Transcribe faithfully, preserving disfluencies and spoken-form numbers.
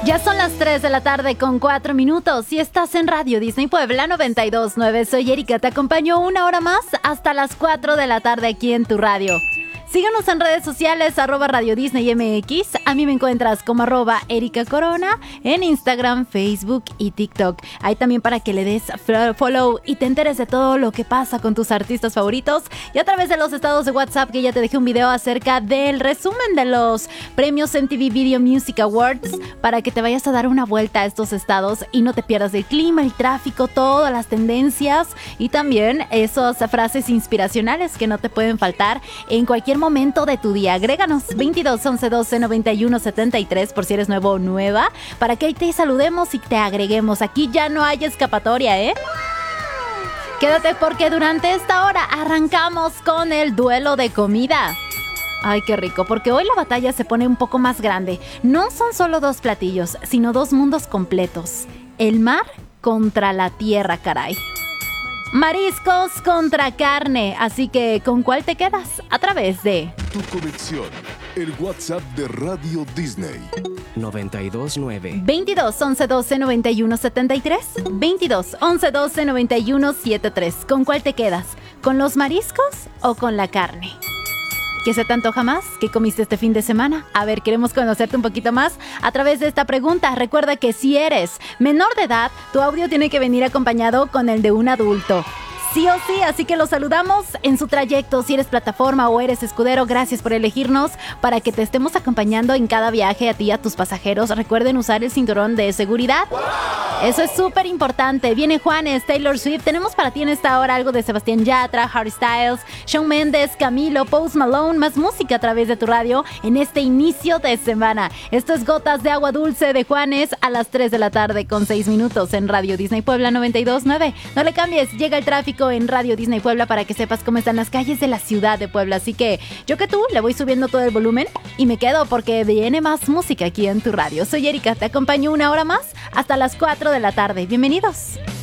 Ya son las tres de la tarde con cuatro minutos y estás en Radio Disney Puebla noventa y dos punto nueve. Soy Erika, te acompaño una hora más hasta las cuatro de la tarde aquí en tu radio. Síguenos en redes sociales, arroba Radio Disney M X. A mí me encuentras como arroba Erika Corona en Instagram, Facebook y TikTok. Ahí también para que le des follow y te enteres de todo lo que pasa con tus artistas favoritos. Y a través de los estados de WhatsApp, que ya te dejé un video acerca del resumen de los premios M T V Video Music Awards, para que te vayas a dar una vuelta a estos estados y no te pierdas del clima, el tráfico, todas las tendencias y también esas frases inspiracionales que no te pueden faltar en cualquier momento de tu día. Agréganos veintidós, once, doce, noventa y uno, setenta y tres por si eres nuevo o nueva, para que ahí te saludemos y te agreguemos. Aquí ya no hay escapatoria, ¿eh? Quédate porque durante esta hora arrancamos con el duelo de comida. Ay, qué rico, porque hoy la batalla se pone un poco más grande. No son solo dos platillos, sino dos mundos completos. El mar contra la tierra, caray. Mariscos contra carne, así que ¿con cuál te quedas? A través de Tu conexión, el WhatsApp de Radio Disney. noventa y dos punto nueve. veintidós, once, doce, noventa y uno, setenta y tres. veintidós, once, doce, noventa y uno, setenta y tres. ¿Con cuál te quedas? ¿Con los mariscos o con la carne? ¿Qué se te antoja más? ¿Qué comiste este fin de semana? A ver, queremos conocerte un poquito más a través de esta pregunta. Recuerda que si eres menor de edad, tu audio tiene que venir acompañado con el de un adulto. Sí o sí, así que los saludamos en su trayecto. Si eres plataforma o eres escudero, gracias por elegirnos para que te estemos acompañando en cada viaje a ti y a tus pasajeros. Recuerden usar el cinturón de seguridad. Eso es súper importante. Viene Juanes, Taylor Swift. Tenemos para ti en esta hora algo de Sebastián Yatra, Harry Styles, Shawn Mendes, Camilo, Post Malone. Más música a través de tu radio en este inicio de semana. Esto es Gotas de Agua Dulce de Juanes a las tres de la tarde con seis minutos en Radio Disney Puebla noventa y dos punto nueve. No le cambies, llega el tráfico en Radio Disney Puebla para que sepas cómo están las calles de la ciudad de Puebla. Así que yo que tú le voy subiendo todo el volumen y me quedo porque viene más música aquí en tu radio. Soy Erika, te acompaño una hora más hasta las cuatro de la tarde. Bienvenidos.